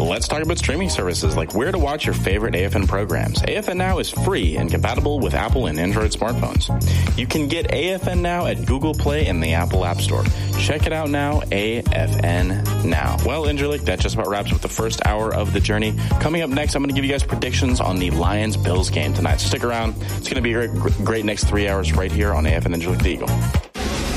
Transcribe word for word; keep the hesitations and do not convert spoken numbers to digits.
let's talk about streaming services like where to watch your favorite A F N programs. A F N Now is free and compatible with Apple and Android smartphones. You can get A F N Now at Google Play and the Apple App Store. Check it out now, A F N Now. Well, Ingerlick, that just about wraps up the first hour of the journey. Coming up next, I'm going to give you guys predictions on the Lions-Bills game tonight. So stick around. It's going to be a great, great next three hours right here on A F N Ingerlick the Eagle.